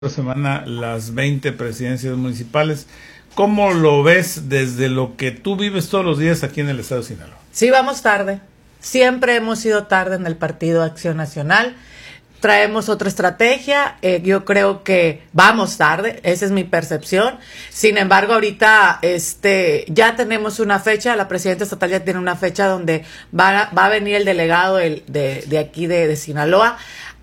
semana las 20 presidencias municipales. ¿Cómo lo ves desde lo que tú vives todos los días aquí en el estado de Sinaloa? Sí, vamos tarde. Siempre hemos ido tarde en el Partido Acción Nacional. Traemos otra estrategia. Yo creo que vamos tarde. Esa es mi percepción. Sin embargo, ahorita ya tenemos una fecha. La presidenta estatal ya tiene una fecha donde va a venir el delegado de aquí de Sinaloa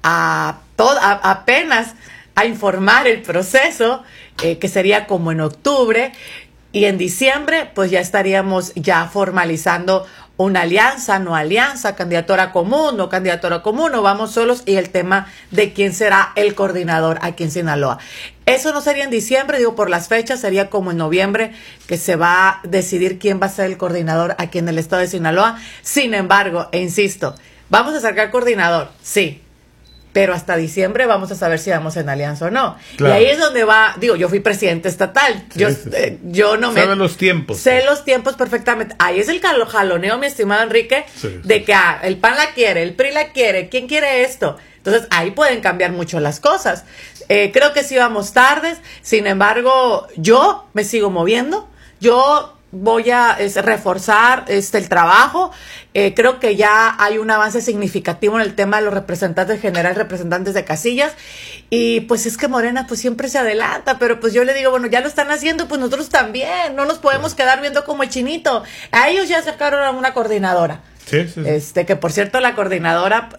apenas a informar el proceso, que sería como en octubre, y en diciembre pues ya estaríamos ya formalizando una alianza, no alianza, candidatura común, no candidatura común, o vamos solos, y el tema de quién será el coordinador aquí en Sinaloa. Eso no sería en diciembre, digo por las fechas, sería como en noviembre que se va a decidir quién va a ser el coordinador aquí en el estado de Sinaloa. Sin embargo, e insisto, ¿vamos a sacar coordinador? Sí. Pero hasta diciembre vamos a saber si vamos en alianza o no. Claro. Y ahí es donde va, digo, yo fui presidente estatal. Sí, yo no me... Sabe los tiempos. Sé los tiempos perfectamente. Ahí es el jaloneo, mi estimado Enrique, de que el PAN la quiere, el PRI la quiere, ¿quién quiere esto? Entonces ahí pueden cambiar mucho las cosas. Creo que sí vamos tardes. Sin embargo, yo me sigo moviendo. Yo voy a reforzar el trabajo. Creo que ya hay un avance significativo en el tema de los representantes generales, representantes de casillas, y pues es que Morena pues siempre se adelanta, pero pues yo le digo, bueno, ya lo están haciendo, pues nosotros también, no nos podemos quedar viendo como el chinito. A ellos ya sacaron a una coordinadora. Sí. Que por cierto la coordinadora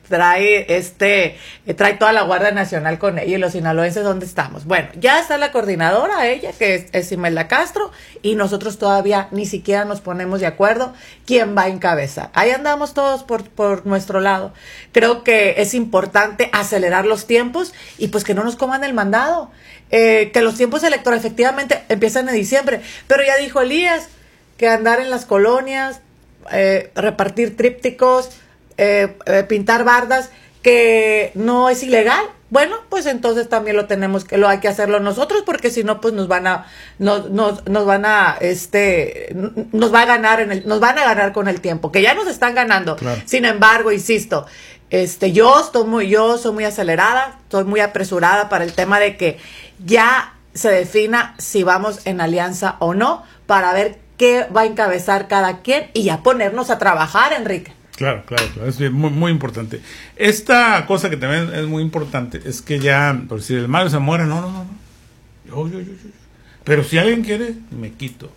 trae toda la Guardia Nacional con ella, y los sinaloenses, ¿dónde estamos? Bueno, ya está la coordinadora, ella, que es Imelda Castro, y nosotros todavía ni siquiera nos ponemos de acuerdo quién va a encabezar. Ahí andamos todos por nuestro lado. Creo que es importante acelerar los tiempos y pues que no nos coman el mandado. Que los tiempos electorales efectivamente empiezan en diciembre, pero ya dijo Elías que andar en las colonias, repartir trípticos, pintar bardas, que no es ilegal. Bueno, pues entonces también lo hay que hacerlo nosotros, porque si no pues nos van a ganar con el tiempo, que ya nos están ganando. Claro. Sin embargo, insisto, yo soy muy acelerada, estoy muy apresurada para el tema de que ya se defina si vamos en alianza o no, para ver qué va a encabezar cada quien y ya ponernos a trabajar, Enrique. Claro, es muy, muy importante. Esta cosa que también es muy importante es que ya, por si el Mario Zamora, no. Yo. Pero si alguien quiere, me quito.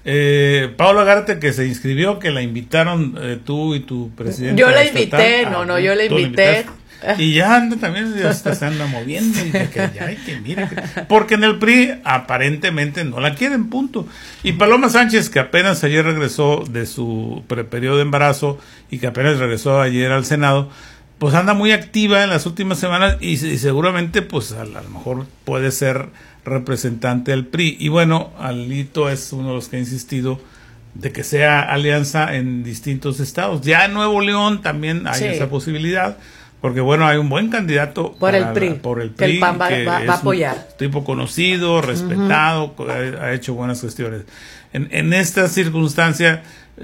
Paola Gárate, que se inscribió, que la invitaron tú y tu presidente. Yo la invité, yo la invité. Y ya anda también, se anda moviendo, y mira, porque en el PRI aparentemente no la quieren, punto. Y Paloma Sánchez, que apenas ayer regresó de su periodo de embarazo y que apenas regresó ayer al Senado, pues anda muy activa en las últimas semanas, y seguramente pues a lo mejor puede ser representante del PRI. Y bueno, Alito es uno de los que ha insistido de que sea alianza en distintos estados. Ya en Nuevo León también hay esa posibilidad, porque bueno, hay un buen candidato por el PRI, que el PAN va a apoyar. Tipo conocido, respetado, ha hecho buenas gestiones. En esta circunstancia,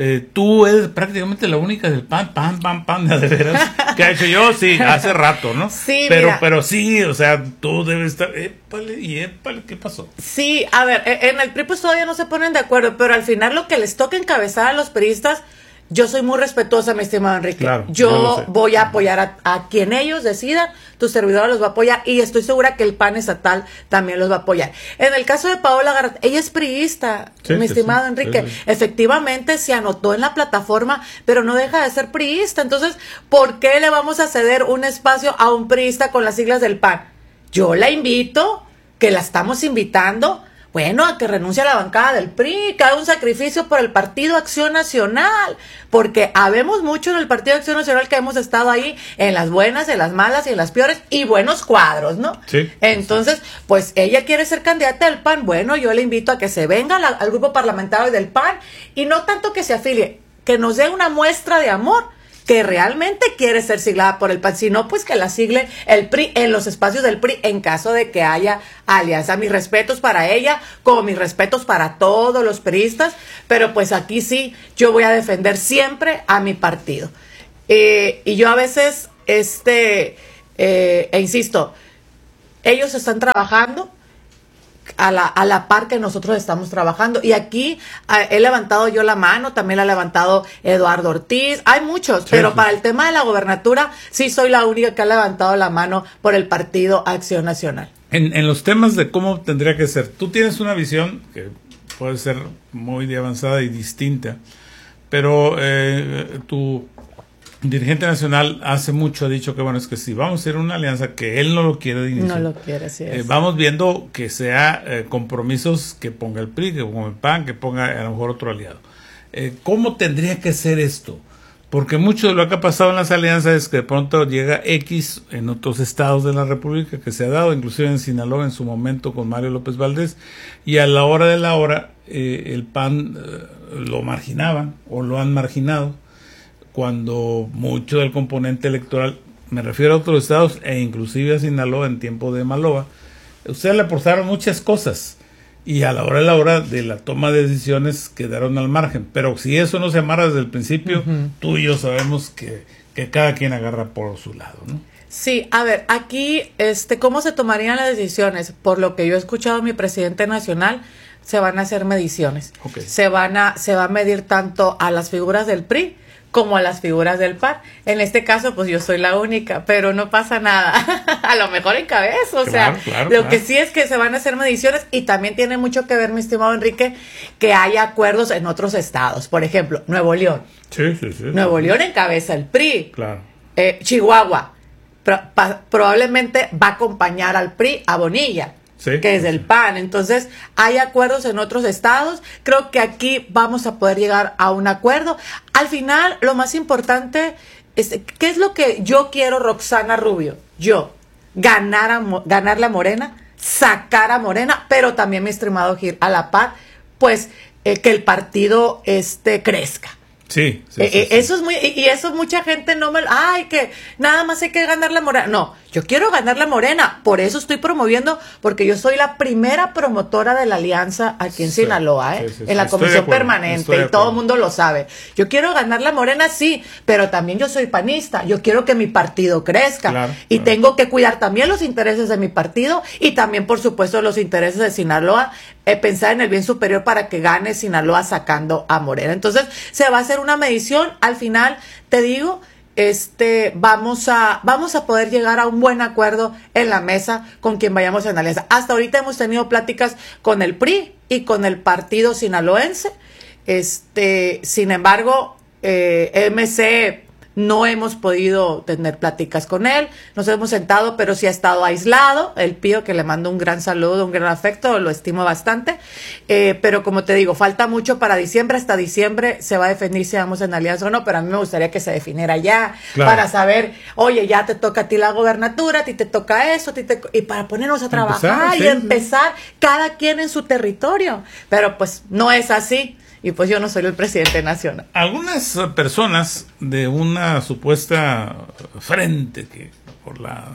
tú eres prácticamente la única del PAN, de veras, que ha hecho yo, sí, hace rato, ¿no? Sí, pero sí, o sea, tú debes estar, épale, ¿qué pasó? Sí, a ver, en el PRI pues todavía no se ponen de acuerdo, pero al final lo que les toca encabezar a los priistas, yo soy muy respetuosa, mi estimado Enrique. Claro, yo voy a apoyar a quien ellos decidan. Tu servidora los va a apoyar, y estoy segura que el PAN estatal también los va a apoyar. En el caso de Paola Gárate, ella es priista, mi estimado Enrique. Sí. Efectivamente se anotó en la plataforma, pero no deja de ser priista. Entonces, ¿por qué le vamos a ceder un espacio a un priista con las siglas del PAN? Yo la invito, que la estamos invitando, bueno, a que renuncie a la bancada del PRI, que haga un sacrificio por el Partido Acción Nacional, porque habemos mucho en el Partido Acción Nacional que hemos estado ahí en las buenas, en las malas y en las peores, y buenos cuadros, ¿no? Sí. Entonces, pues ella quiere ser candidata del PAN, bueno, yo le invito a que se venga al grupo parlamentario del PAN, y no tanto que se afilie, que nos dé una muestra de amor, que realmente quiere ser siglada por el PAN, sino pues que la sigle el PRI en los espacios del PRI en caso de que haya alianza. Mis respetos para ella, como mis respetos para todos los priistas, pero pues aquí sí, yo voy a defender siempre a mi partido. Y yo a veces, insisto, ellos están trabajando a la par que nosotros estamos trabajando. Y aquí he levantado yo la mano, también la ha levantado Eduardo Ortiz, hay muchos, pero para el tema de la gobernatura sí soy la única que ha levantado la mano por el Partido Acción Nacional. En los temas de cómo tendría que ser, tú tienes una visión que puede ser muy avanzada y distinta, pero tu dirigente nacional hace mucho ha dicho que bueno, es que si vamos a hacer una alianza, que él no lo quiere de inicio. No lo quiere, así es. Vamos viendo que sea compromisos que ponga el PRI, que ponga el PAN, que ponga a lo mejor otro aliado. ¿Cómo tendría que ser esto? Porque mucho de lo que ha pasado en las alianzas es que de pronto llega X en otros estados de la República, que se ha dado, inclusive en Sinaloa en su momento con Mario López Valdés, y a la hora de la hora el PAN lo marginaban o lo han marginado, cuando mucho del componente electoral, me refiero a otros estados e inclusive a Sinaloa en tiempo de Maloa, ustedes le aportaron muchas cosas y a la hora de la toma de decisiones quedaron al margen, pero si eso no se amarra desde el principio, tú y yo sabemos que cada quien agarra por su lado, ¿no? Sí, a ver, aquí, ¿cómo se tomarían las decisiones? Por lo que yo he escuchado a mi presidente nacional, se van a hacer mediciones. Okay. Se va a medir tanto a las figuras del PRI como a las figuras del PAN. En este caso, pues yo soy la única, pero no pasa nada. A lo mejor encabezo, o sea, lo que sí es que se van a hacer mediciones y también tiene mucho que ver, mi estimado Enrique, que haya acuerdos en otros estados. Por ejemplo, Nuevo León. Sí. Nuevo León encabeza el PRI. Claro. Chihuahua probablemente va a acompañar al PRI a Bonilla. Sí, que es del PAN. Entonces, hay acuerdos en otros estados. Creo que aquí vamos a poder llegar a un acuerdo. Al final, lo más importante es, ¿qué es lo que yo quiero, Roxana Rubio? Yo, ganar la Morena, sacar a Morena, pero también, mi estimado Gil, a la par, pues, que el partido crezca. Sí. Eso es muy, y eso mucha gente que nada más hay que ganar la Morena. No, yo quiero ganar la Morena, por eso estoy promoviendo, porque yo soy la primera promotora de la alianza aquí en Sinaloa, en la comisión permanente, y todo el mundo lo sabe. Yo quiero ganar la Morena, sí, pero también yo soy panista, yo quiero que mi partido crezca, tengo que cuidar también los intereses de mi partido, y también, por supuesto, los intereses de Sinaloa, pensar en el bien superior para que gane Sinaloa sacando a Morena. Entonces, se va a hacer una medición, al final, te digo, vamos a poder llegar a un buen acuerdo en la mesa con quien vayamos en alianza. Hasta ahorita hemos tenido pláticas con el PRI y con el partido sinaloense. Sin embargo, MC no hemos podido tener pláticas con él, nos hemos sentado, pero sí ha estado aislado. El Pío, que le mando un gran saludo, un gran afecto, lo estimo bastante, pero como te digo, falta mucho para diciembre. Hasta diciembre se va a definir si vamos en alianza o no, pero a mí me gustaría que se definiera ya, para saber, oye, ya te toca a ti la gobernatura, a ti te toca eso, y para ponernos a trabajar y empezar cada quien en su territorio, pero pues no es así. Y pues yo no soy el presidente nacional. Algunas personas de una supuesta frente que por la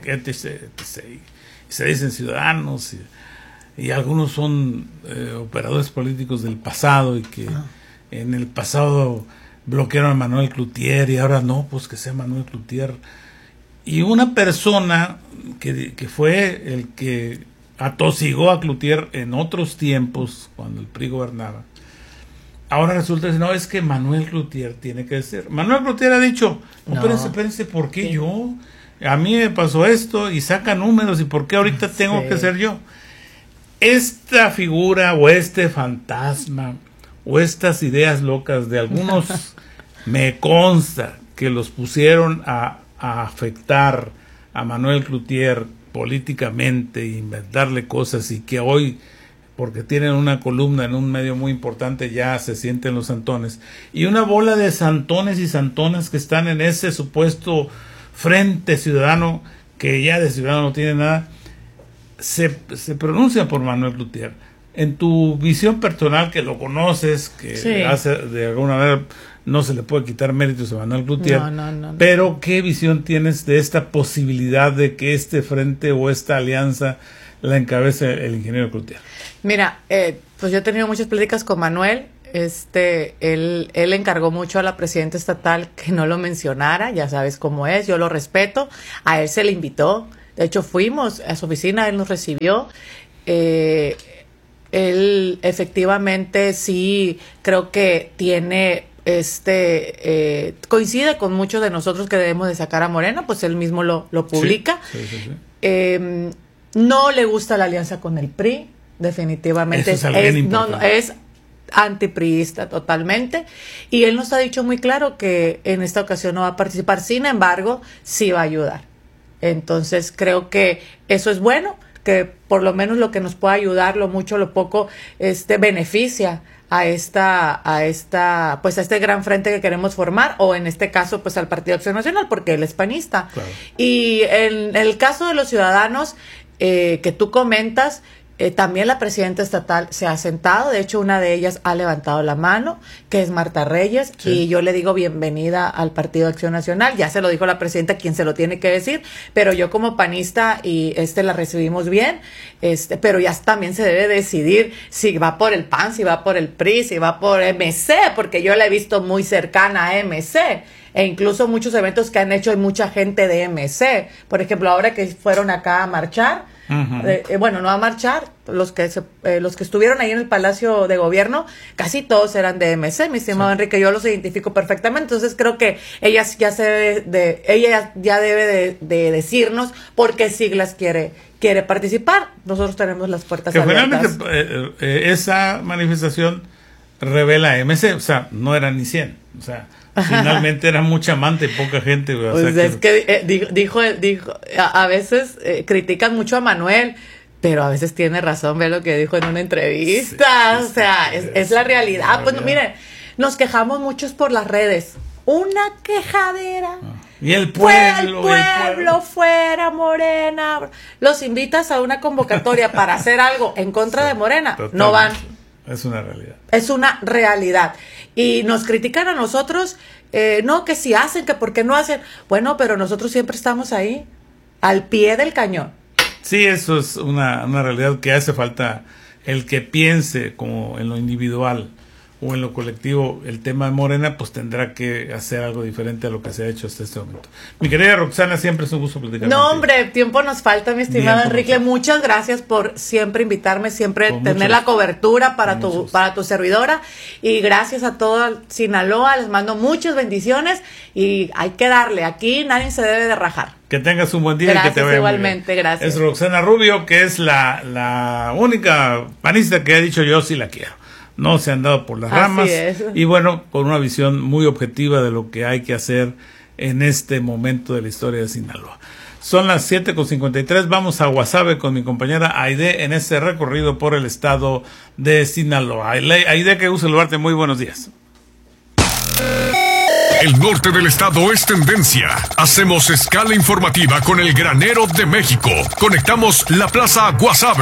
se dicen ciudadanos y algunos son operadores políticos del pasado y que en el pasado bloquearon a Manuel Cloutier y ahora no, pues que sea Manuel Cloutier. Y una persona que fue el que atosigó a Cloutier en otros tiempos cuando el PRI gobernaba, ahora resulta que no, es que Manuel Cloutier tiene que ser. Manuel Cloutier ha dicho, no, espérense, ¿por qué yo? A mí me pasó esto y saca números, ¿y por qué ahorita tengo que ser yo? Esta figura o fantasma o estas ideas locas de algunos, me consta que los pusieron a afectar a Manuel Cloutier políticamente, inventarle cosas, y que hoy, porque tienen una columna en un medio muy importante, ya se sienten los santones, y una bola de santones y santonas que están en ese supuesto frente ciudadano, que ya de ciudadano no tiene nada, se pronuncian por Manuel Cloutier. En tu visión personal, que lo conoces, que hace de alguna manera, no se le puede quitar méritos a Manuel Cloutier, no. Pero ¿qué visión tienes de esta posibilidad de que este frente o esta alianza la encabece el ingeniero Cloutier? Mira, pues yo he tenido muchas pláticas con Manuel. Él encargó mucho a la presidenta estatal que no lo mencionara, ya sabes cómo es, yo lo respeto. A él se le invitó, De hecho, fuimos a su oficina, él nos recibió. Él efectivamente sí creo que tiene coincide con muchos de nosotros que debemos de sacar a Morena, pues él mismo lo publica. Sí. No le gusta la alianza con el PRI, definitivamente. Eso es antipriista totalmente, y él nos ha dicho muy claro que en esta ocasión no va a participar, sin embargo sí va a ayudar. Entonces creo que eso es bueno, que por lo menos lo que nos pueda ayudar, lo mucho, lo poco, beneficia a este gran frente que queremos formar, o en este caso pues al Partido Acción Nacional, porque él es panista. Claro. Y en el caso de los ciudadanos que tú comentas, también la presidenta estatal se ha sentado, de hecho una de ellas ha levantado la mano, que es Marta Reyes, y yo le digo bienvenida al Partido de Acción Nacional. Ya se lo dijo la presidenta, quien se lo tiene que decir, pero yo como panista y la recibimos bien, pero ya también se debe decidir si va por el PAN, si va por el PRI, si va por MC, porque yo la he visto muy cercana a MC. E incluso muchos eventos que han hecho hay mucha gente de MC. Por ejemplo, ahora que fueron acá a marchar, no a marchar, los que estuvieron ahí en el Palacio de Gobierno, casi todos eran de MC, mi estimado Enrique, yo los identifico perfectamente. Entonces creo que ella ya debe de decirnos por qué siglas quiere participar. Nosotros tenemos las puertas abiertas. Finalmente, esa manifestación revela MC, o sea, no eran ni 100, o sea, finalmente era mucha manta y poca gente. O pues sea, es que dijo, a veces critican mucho a Manuel, pero a veces tiene razón, ve lo que dijo en una entrevista, es la realidad. Pues miren, nos quejamos muchos por las redes, una quejadera. Y el pueblo, fuera Morena. Los invitas a una convocatoria para hacer algo en contra de Morena, totalmente. No van. Es una realidad. Es una realidad. Y nos critican a nosotros, no, que si hacen, que por qué no hacen. Bueno, pero nosotros siempre estamos ahí, al pie del cañón. Sí, eso es una realidad, que hace falta el que piense como en lo individual o en lo colectivo el tema de Morena, pues tendrá que hacer algo diferente a lo que se ha hecho hasta este momento. Mi querida Roxana, siempre es un gusto platicar contigo. Hombre, tiempo nos falta, mi estimado Enrique. Muchas gracias por siempre invitarme, siempre tener la cobertura para tu servidora, y gracias a todo Sinaloa, les mando muchas bendiciones y hay que darle, aquí nadie se debe de rajar. Que tengas un buen día. Gracias, y que te vaya igualmente, gracias. Es Roxana Rubio, que es la única panista que ha dicho yo sí la quiero. No se han dado por las ramas, y bueno, con una visión muy objetiva de lo que hay que hacer en este momento de la historia de Sinaloa. Son las 7:53, vamos a Guasave con mi compañera Aide en este recorrido por el estado de Sinaloa. Aide, qué gusto saludarte, muy buenos días. El norte del estado es tendencia. Hacemos escala informativa con el granero de México. Conectamos la plaza Guasave.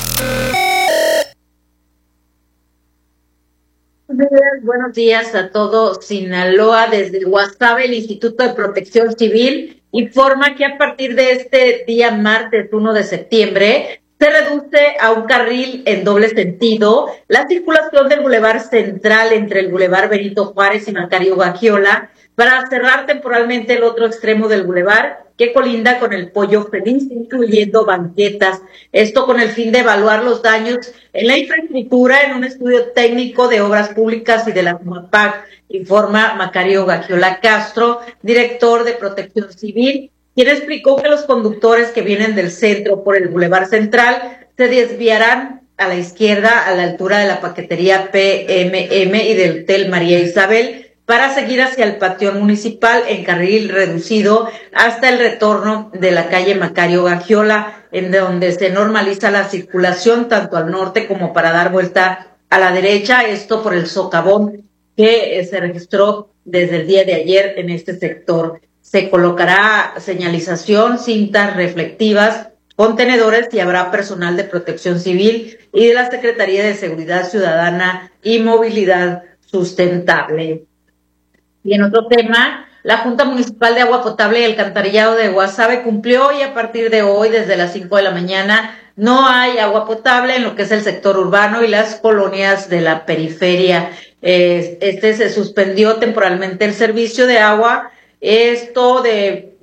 Buenos días a todo Sinaloa. Desde Guasave, el Instituto de Protección Civil informa que a partir de este día martes 1 de septiembre se reduce a un carril en doble sentido la circulación del Boulevard Central entre el Boulevard Benito Juárez y Macario Gagiola, para cerrar temporalmente el otro extremo del bulevar que colinda con el Pollo Feliz, incluyendo banquetas. Esto con el fin de evaluar los daños en la infraestructura en un estudio técnico de obras públicas y de la CUMAPAC, informa Macario Gagiola Castro, director de Protección Civil, quien explicó que los conductores que vienen del centro por el Boulevard Central se desviarán a la izquierda a la altura de la paquetería PMM y del Hotel María Isabel, para seguir hacia el Panteón Municipal en carril reducido hasta el retorno de la calle Macario Gagiola, en donde se normaliza la circulación tanto al norte como para dar vuelta a la derecha, esto por el socavón que se registró desde el día de ayer en este sector. Se colocará señalización, cintas reflectivas, contenedores, y habrá personal de Protección Civil y de la Secretaría de Seguridad Ciudadana y Movilidad Sustentable. Y en otro tema, la Junta Municipal de Agua Potable y Alcantarillado de Guasave cumplió, y a partir de hoy, desde las 5 de la mañana, no hay agua potable en lo que es el sector urbano y las colonias de la periferia. Se suspendió temporalmente el servicio de agua, esto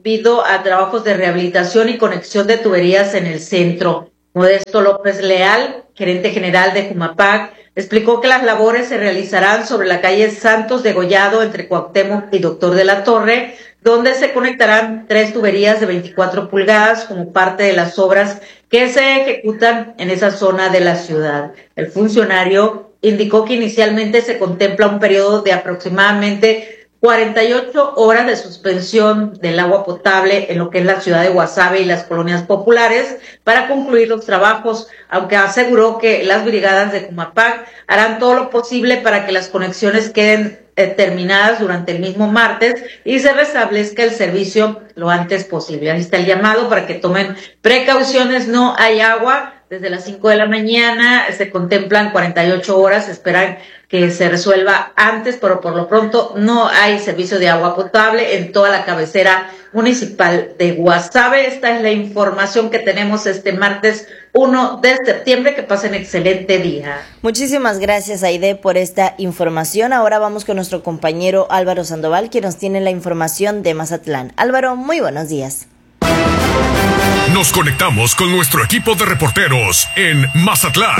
debido a trabajos de rehabilitación y conexión de tuberías en el centro. Modesto López Leal, gerente general de Jumapac, explicó que las labores se realizarán sobre la calle Santos de Gollado entre Cuauhtémoc y Doctor de la Torre, donde se conectarán 3 tuberías de 24 pulgadas como parte de las obras que se ejecutan en esa zona de la ciudad. El funcionario indicó que inicialmente se contempla un periodo de aproximadamente 48 horas de suspensión del agua potable en lo que es la ciudad de Guasave y las colonias populares para concluir los trabajos, aunque aseguró que las brigadas de Jumapac harán todo lo posible para que las conexiones queden terminadas durante el mismo martes y se restablezca el servicio lo antes posible. Ahí está el llamado para que tomen precauciones. No hay agua desde las 5 de la mañana, se contemplan 48 horas, esperan que se resuelva antes, pero por lo pronto no hay servicio de agua potable en toda la cabecera municipal de Guasave. Esta es la información que tenemos este martes 1 de septiembre. Que pasen excelente día. Muchísimas gracias, Aide, por esta información. Ahora vamos con nuestro compañero Álvaro Sandoval, que nos tiene la información de Mazatlán. Álvaro, muy buenos días. Nos conectamos con nuestro equipo de reporteros en Mazatlán.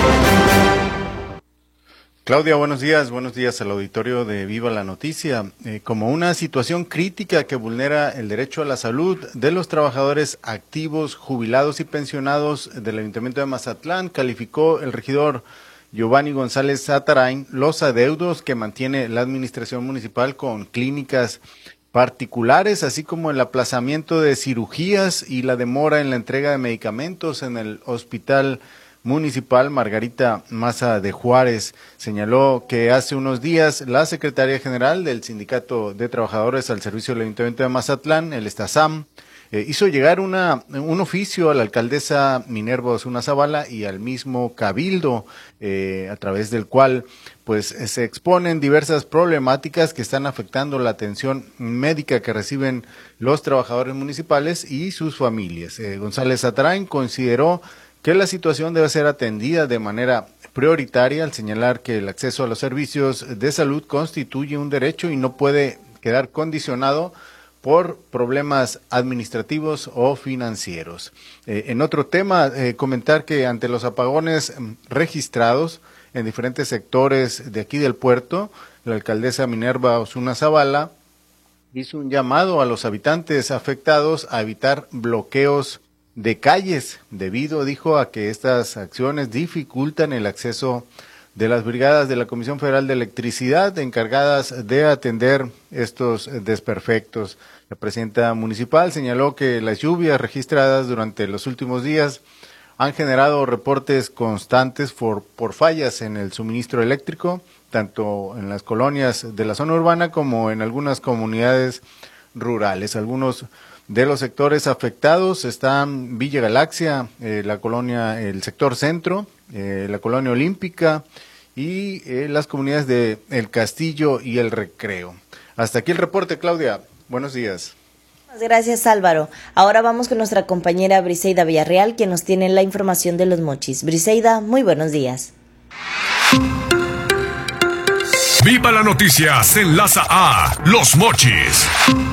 Claudia, buenos días al auditorio de Viva la Noticia. Como una situación crítica que vulnera el derecho a la salud de los trabajadores activos, jubilados y pensionados del Ayuntamiento de Mazatlán, calificó el regidor Giovanni González Zatarain los adeudos que mantiene la administración municipal con clínicas particulares, así como el aplazamiento de cirugías y la demora en la entrega de medicamentos en el Hospital Municipal Margarita Maza de Juárez. Señaló que hace unos días la secretaria general del Sindicato de Trabajadores al Servicio del Ayuntamiento de Mazatlán, el Estasam, hizo llegar un oficio a la alcaldesa Minerva Osuna Zavala y al mismo Cabildo, a través del cual pues se exponen diversas problemáticas que están afectando la atención médica que reciben los trabajadores municipales y sus familias. González Zatarain consideró que la situación debe ser atendida de manera prioritaria al señalar que el acceso a los servicios de salud constituye un derecho y no puede quedar condicionado por problemas administrativos o financieros. En otro tema, comentar que ante los apagones registrados en diferentes sectores de aquí del puerto, la alcaldesa Minerva Osuna Zavala hizo un llamado a los habitantes afectados a evitar bloqueos de calles, debido, dijo, a que estas acciones dificultan el acceso de las brigadas de la Comisión Federal de Electricidad encargadas de atender estos desperfectos. La presidenta municipal señaló que las lluvias registradas durante los últimos días han generado reportes constantes por fallas en el suministro eléctrico, tanto en las colonias de la zona urbana como en algunas comunidades rurales. Algunos de los sectores afectados están Villa Galaxia, la colonia, el sector centro, la colonia Olímpica y las comunidades de El Castillo y El Recreo. Hasta aquí el reporte, Claudia. Buenos días. Gracias, Álvaro. Ahora vamos con nuestra compañera Briseida Villarreal, que nos tiene la información de Los Mochis. Briseida, muy buenos días. Viva la Noticia se enlaza a Los Mochis.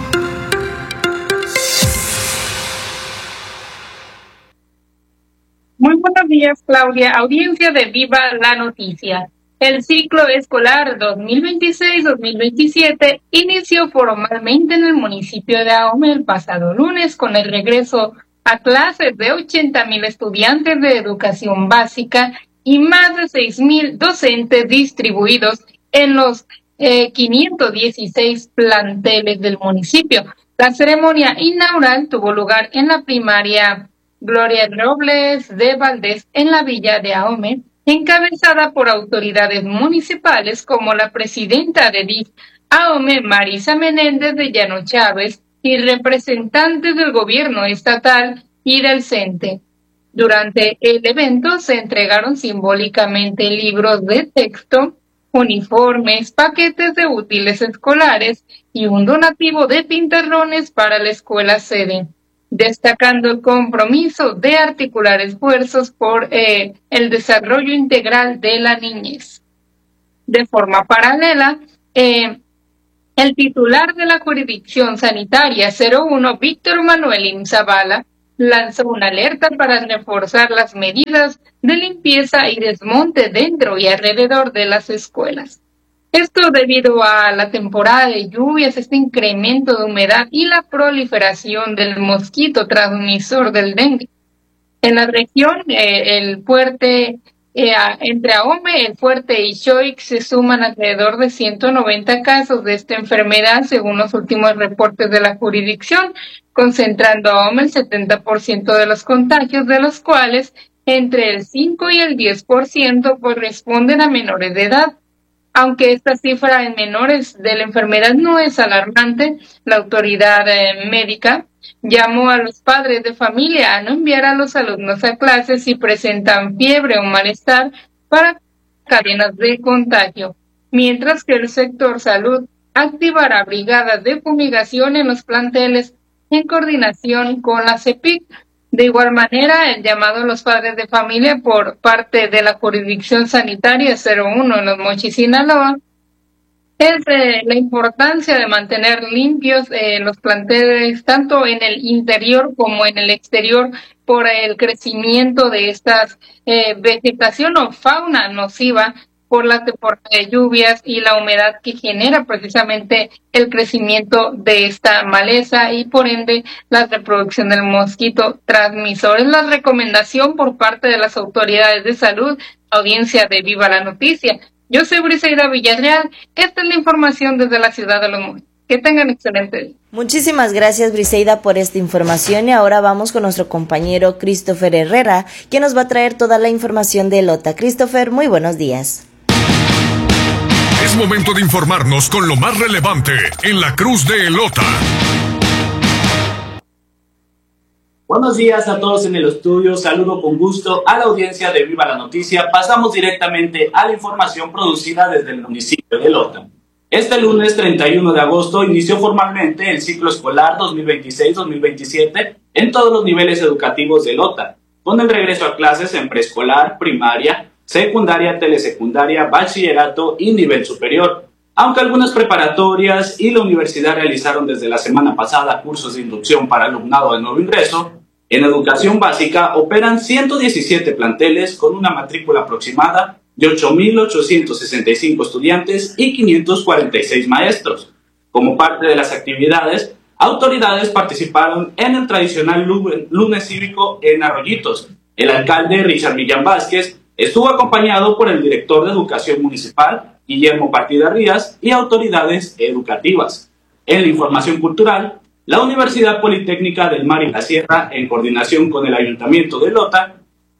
Muy buenos días, Claudia. Audiencia de Viva la Noticia. El ciclo escolar 2026-2027 inició formalmente en el municipio de Ahome el pasado lunes con el regreso a clases de 80,000 estudiantes de educación básica y más de 6,000 docentes distribuidos en los 516 planteles del municipio. La ceremonia inaugural tuvo lugar en la primaria Gloria Robles de Valdés en la villa de Ahome, encabezada por autoridades municipales como la presidenta de DIF Ahome, Marisa Menéndez de Llano Chávez, y representantes del gobierno estatal y del CENTE. Durante el evento se entregaron simbólicamente libros de texto, uniformes, paquetes de útiles escolares y un donativo de pintarrones para la escuela sede, destacando el compromiso de articular esfuerzos por el desarrollo integral de la niñez. De forma paralela, El titular de la jurisdicción sanitaria 01, Víctor Manuel Imzavala, lanzó una alerta para reforzar las medidas de limpieza y desmonte dentro y alrededor de las escuelas. Esto debido a la temporada de lluvias, este incremento de humedad y la proliferación del mosquito transmisor del dengue. En la región, entre Ahome, El Fuerte y Xoix se suman alrededor de 190 casos de esta enfermedad, según los últimos reportes de la jurisdicción, concentrando a Ahome el 70% de los contagios, de los cuales entre el 5 y el 10% corresponden a menores de edad. Aunque esta cifra en menores de la enfermedad no es alarmante, la autoridad médica llamó a los padres de familia a no enviar a los alumnos a clases si presentan fiebre o malestar para cadenas de contagio, mientras que el sector salud activará brigadas de fumigación en los planteles en coordinación con la CEPIC. De igual manera, el llamado a los padres de familia por parte de la jurisdicción sanitaria 01 en Los Mochis, Sinaloa, es la importancia de mantener limpios los planteles, tanto en el interior como en el exterior, por el crecimiento de estas vegetación o fauna nociva por la temporada de lluvias y la humedad que genera precisamente el crecimiento de esta maleza y por ende la reproducción del mosquito transmisor. Es la recomendación por parte de las autoridades de salud, audiencia de Viva la Noticia. Yo soy Briseida Villarreal, esta es la información desde la ciudad de Los Mochis. Que tengan excelente día. Muchísimas gracias, Briseida, por esta información, y ahora vamos con nuestro compañero Christopher Herrera, quien nos va a traer toda la información de Elota. Christopher, muy buenos días. Es momento de informarnos con lo más relevante en la Cruz de Elota. Buenos días a todos en el estudio, saludo con gusto a la audiencia de Viva la Noticia. Pasamos directamente a la información producida desde el municipio de Elota. Este lunes 31 de agosto inició formalmente el ciclo escolar 2026-2027 en todos los niveles educativos de Elota, con el regreso a clases en preescolar, primaria, secundaria, telesecundaria, bachillerato y nivel superior. Aunque algunas preparatorias y la universidad realizaron desde la semana pasada cursos de inducción para alumnado de nuevo ingreso, en educación básica operan 117 planteles con una matrícula aproximada de 8.865 estudiantes y 546 maestros. Como parte de las actividades, autoridades participaron en el tradicional lunes cívico en Arroyitos. El alcalde Richard Millán Vázquez estuvo acompañado por el director de Educación Municipal, Guillermo Partida Rías, y autoridades educativas. En la información cultural, la Universidad Politécnica del Mar y la Sierra, en coordinación con el Ayuntamiento de Elota,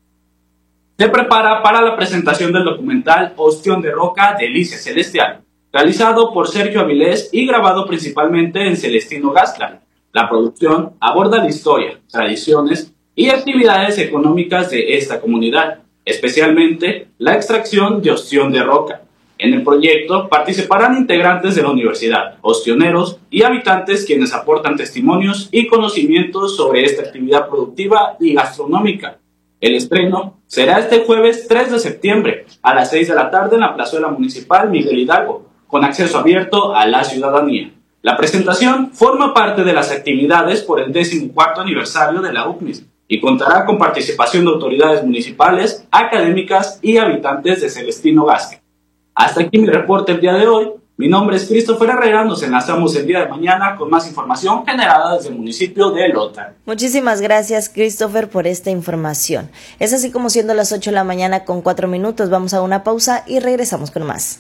se prepara para la presentación del documental Ostión de Roca, Delicia Celestial, realizado por Sergio Avilés y grabado principalmente en Celestino Gascla. La producción aborda la historia, tradiciones y actividades económicas de esta comunidad, especialmente la extracción de ostión de roca. En el proyecto participarán integrantes de la universidad, ostioneros y habitantes quienes aportan testimonios y conocimientos sobre esta actividad productiva y gastronómica. El estreno será este jueves 3 de septiembre a las 6 de la tarde en la plazuela municipal Miguel Hidalgo, con acceso abierto a la ciudadanía. La presentación forma parte de las actividades por el 14º aniversario de la UCMIS y contará con participación de autoridades municipales, académicas y habitantes de Celestino Gascla. Hasta aquí mi reporte el día de hoy. Mi nombre es Christopher Herrera. Nos enlazamos el día de mañana con más información generada desde el municipio de Elota. Muchísimas gracias, Christopher, por esta información. Es así como siendo las 8 de la mañana con 4 minutos. Vamos a una pausa y regresamos con más.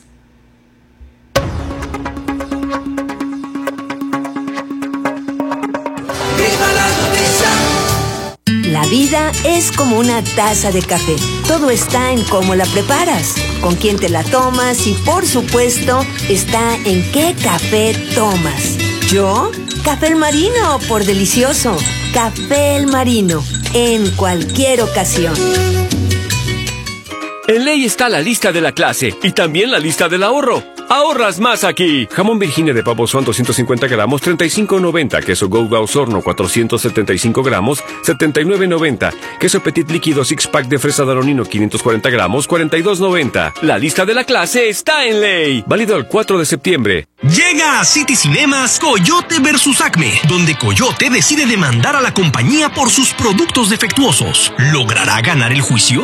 La vida es como una taza de café. Todo está en cómo la preparas, con quién te la tomas y, por supuesto, está en qué café tomas. ¿Yo? Café El Marino, por delicioso. Café El Marino, en cualquier ocasión. En Ley está la lista de la clase y también la lista del ahorro. ¡Ahorras más aquí! Jamón Virginia de Pavo Son 250 gramos, $35.90. Queso Gouda Osorno 475 gramos, $79.90. Queso Petit líquido Six Pack de fresa Danonino 540 gramos, $42.90. La lista de la clase está en Ley. Válido el 4 de septiembre. Llega a City Cinemas Coyote vs. Acme, donde Coyote decide demandar a la compañía por sus productos defectuosos. ¿Logrará ganar el juicio?